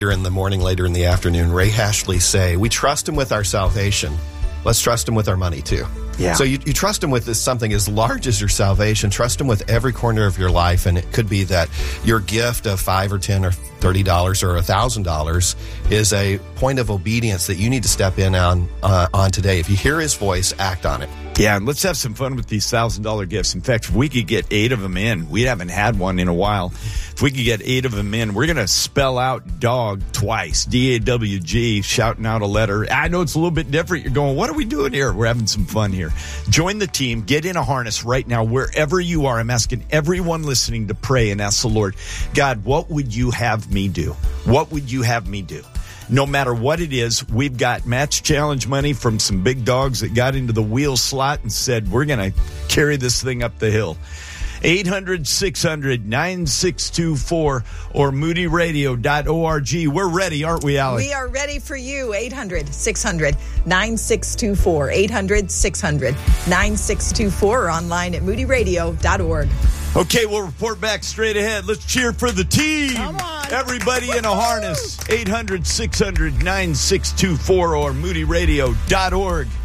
in the morning, later in the afternoon, Ray Hashley say, we trust him with our salvation. Let's trust him with our money too. Yeah. So you trust him with something as large as your salvation. Trust him with every corner of your life. And it could be that your gift of $5 or $10 or $30 or $1,000 is a point of obedience that you need to step in on today. If you hear his voice, act on it. Yeah, and let's have some fun with these $1,000 gifts. In fact, if we could get 8 of them in, we haven't had one in a while. If we could get 8 of them in, we're going to spell out dog twice, D-A-W-G, shouting out a letter. I know it's a little bit different. You're going, what are we doing here? We're having some fun here. Join the team. Get in a harness right now, wherever you are. I'm asking everyone listening to pray and ask the Lord, God, what would you have me do? What would you have me do? No matter what it is, we've got match challenge money from some big dogs that got into the wheel slot and said, we're going to carry this thing up the hill. 800-600-9624 or moodyradio.org. We're ready, aren't we, Allie? We are ready for you. 800-600-9624. 800-600-9624 or online at moodyradio.org. Okay, we'll report back straight ahead. Let's cheer for the team. Come on. Everybody in a harness. 800-600-9624 or moodyradio.org.